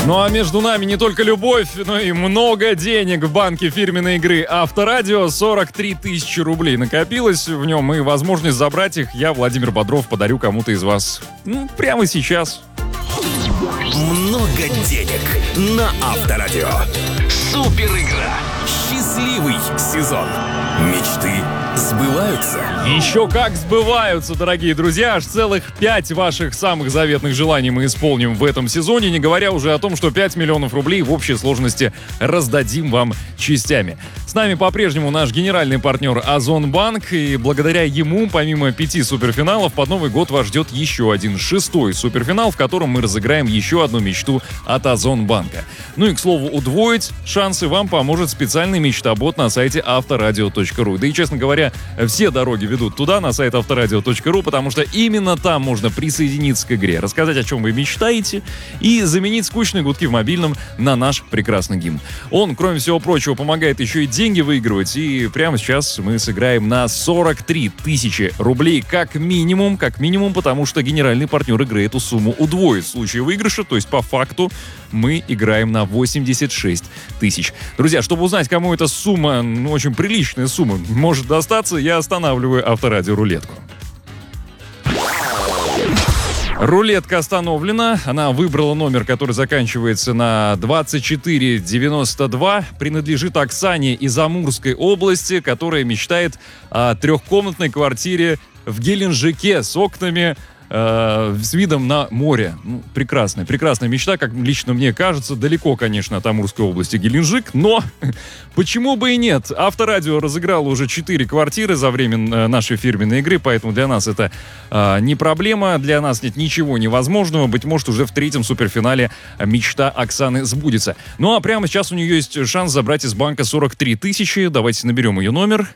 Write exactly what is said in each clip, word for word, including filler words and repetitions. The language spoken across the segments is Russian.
Ну а между нами не только любовь, но и много денег в банке фирменной игры Авторадио. сорок три тысячи рублей накопилось в нем, и возможность забрать их я, Владимир Бодров, подарю кому-то из вас. Ну, прямо сейчас. Много денег на Авторадио. Супер игра. Счастливый сезон. Мечты сбываются. Еще как сбываются, дорогие друзья. Аж целых пять ваших самых заветных желаний мы исполним в этом сезоне, не говоря уже о том, что пять миллионов рублей в общей сложности раздадим вам частями. С нами по-прежнему наш генеральный партнер Озонбанк, и благодаря ему, помимо пяти суперфиналов, под Новый год вас ждет еще один, шестой суперфинал, в котором мы разыграем еще одну мечту от Озонбанка. Ну и, к слову, удвоить шансы вам поможет специальный мечтобот на сайте авторадио точка ру. Да и, честно говоря, все дороги ведут туда, на сайт авторадио точка ру, потому что именно там можно присоединиться к игре, рассказать, о чем вы мечтаете, и заменить скучные гудки в мобильном на наш прекрасный гимн. Он, кроме всего прочего, помогает еще и деньги выигрывать, и прямо сейчас мы сыграем на сорок три тысячи рублей как минимум, как минимум, потому что генеральный партнер игры эту сумму удвоит в случае выигрыша, то есть по факту мы играем на восемьдесят шесть тысяч. Друзья, чтобы узнать, кому эта сумма, ну, очень приличная сумма, может достаться, я останавливаю Авторадио рулетку. Рулетка остановлена. Она выбрала номер, который заканчивается на двадцать четыре девяносто два. Принадлежит Оксане из Амурской области, которая мечтает о трехкомнатной квартире в Геленджике с окнами, э, с видом на море. Ну, прекрасная, прекрасная мечта, как лично мне кажется. Далеко, конечно, от Амурской области Геленджик, но почему бы и нет? Авторадио разыграло уже четыре квартиры за время нашей фирменной игры, поэтому для нас это э, не проблема, для нас нет ничего невозможного. Быть может, уже в третьем суперфинале мечта Оксаны сбудется. Ну а прямо сейчас у нее есть шанс забрать из банка сорок три тысячи. Давайте наберем ее номер.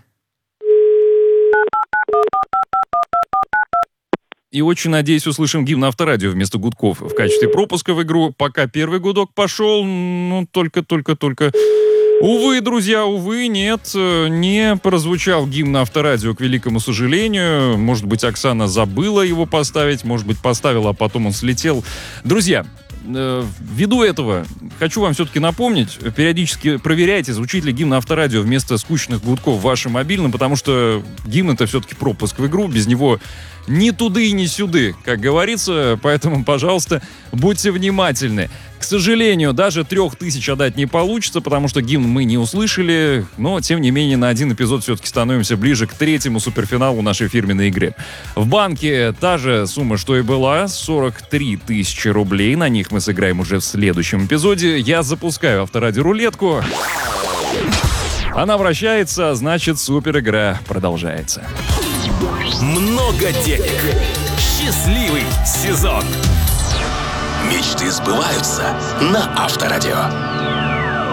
И очень надеюсь, услышим гимн Авторадио вместо гудков в качестве пропуска в игру. Пока первый гудок пошел, ну, только-только-только... Увы, друзья, увы, нет, не прозвучал гимн Авторадио, к великому сожалению. Может быть, Оксана забыла его поставить, может быть, поставила, а потом он слетел. Друзья, э, ввиду этого хочу вам все-таки напомнить, периодически проверяйте, звучит ли гимн Авторадио вместо скучных гудков в вашем мобильном, потому что гимн — это все-таки пропуск в игру, без него ни туды, ни сюды, как говорится, поэтому, пожалуйста, будьте внимательны. К сожалению, даже трех тысяч отдать не получится, потому что гимн мы не услышали, но, тем не менее, на один эпизод все-таки становимся ближе к третьему суперфиналу нашей фирменной игры. В банке та же сумма, что и была, сорок три тысячи рублей, на них мы сыграем уже в следующем эпизоде. Я запускаю Авторадио рулетку. Она вращается, значит, супер игра продолжается. Много денег. Счастливый сезон. Мечты сбываются на Авторадио.